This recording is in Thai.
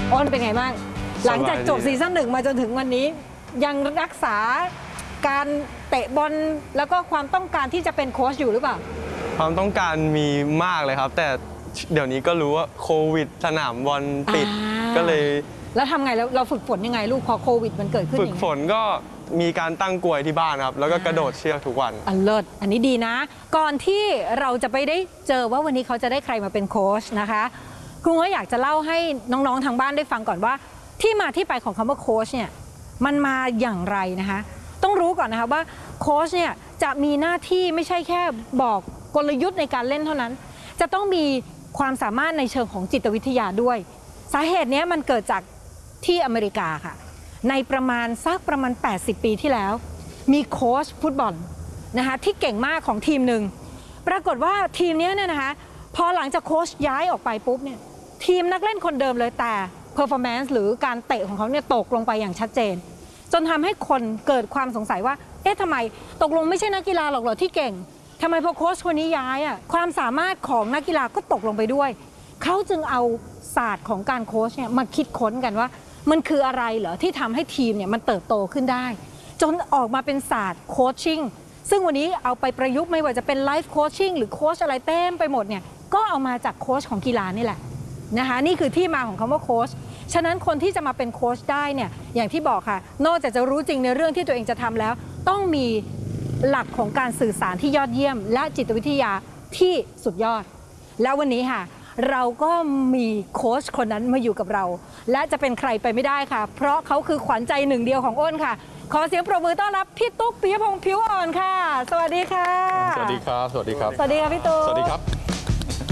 อ้นเป็นไงบ้างหลังจากจบซีซั่น 1มาจนถึงวันนี้ยังรักษาการเตะบอลแล้วก็ความต้องการที่จะเป็นโค้ชอยู่หรือเปล่าความต้องการมีมากเลยครับแต่เดี๋ยวนี้ก็รู้ว่าโควิดสนามบอลปิดก็เลยแล้วทำไงแล้วเราฝึกฝนยังไงลูกพอโควิดมันเกิดขึ้นฝึกฝนก็มีการตั้งกลวยที่บ้านครับแล้วก็กระโดดเชือกทุกวันเลิศอันนี้ดีนะก่อนที่เราจะไปได้เจอว่าวันนี้เขาจะได้ใครมาเป็นโค้ชนะคะครูก็อยากจะเล่าให้น้องๆทางบ้านได้ฟังก่อนว่าที่มาที่ไปของคำว่าโค้ชเนี่ยมันมาอย่างไรนะคะต้องรู้ก่อนนะคะว่าโค้ชเนี่ยจะมีหน้าที่ไม่ใช่แค่บอกกลยุทธ์ในการเล่นเท่านั้นจะต้องมีความสามารถในเชิงของจิตวิทยาด้วยสาเหตุนี้มันเกิดจากที่อเมริกาค่ะในประมาณ80 ปีที่แล้วมีโค้ชฟุตบอลนะคะที่เก่งมากของทีมหนึ่งปรากฏว่าทีมนี้เนี่ยนะคะพอหลังจากโค้ชย้ายออกไปปุ๊บเนี่ยทีมนักเล่นคนเดิมเลยแต่ performance หรือการเตะของเขาเนี่ยตกลงไปอย่างชัดเจนจนทำให้คนเกิดความสงสัยว่าเอ๊ะทำไมตกลงไม่ใช่นักกีฬาหรอกเหรอที่เก่งทำไมพอโค้ชคนนี้ย้ายอ่ะความสามารถของนักกีฬาก็ตกลงไปด้วยเขาจึงเอาศาสตร์ของการโค้ชเนี่ยมาคิดค้นกันว่ามันคืออะไรเหรอที่ทำให้ทีมเนี่ยมันเติบโตขึ้นได้จนออกมาเป็นศาสตร์โคชชิ่งซึ่งวันนี้เอาไปประยุกต์ไม่ว่าจะเป็นไลฟ์โคชชิ่งหรือโค้ชอะไรเต็มไปหมดเนี่ยก็เอามาจากโค้ชของกีฬานี่แหละนะคะนี่คือที่มาของคำว่าโค้ชฉะนั้นคนที่จะมาเป็นโค้ชได้เนี่ยอย่างที่บอกค่ะนอกจากจะรู้จริงในเรื่องที่ตัวเองจะทำแล้วต้องมีหลักของการสื่อสารที่ยอดเยี่ยมและจิตวิทยาที่สุดยอดแล้ววันนี้ค่ะเราก็มีโค้ชคนนั้นมาอยู่กับเราและจะเป็นใครไปไม่ได้ค่ะเพราะเขาคือขวัญใจหนึ่งเดียวของอ้นค่ะขอเสียงปรบมือต้อนรับพี่ตุ๊กปิยพงษ์ผิวอ่อนค่ะสวัสดีค่ะสวัสดีครับสวัสดีครับสวัสดีค่ะพี่ตุ๊กสวัสดีครับ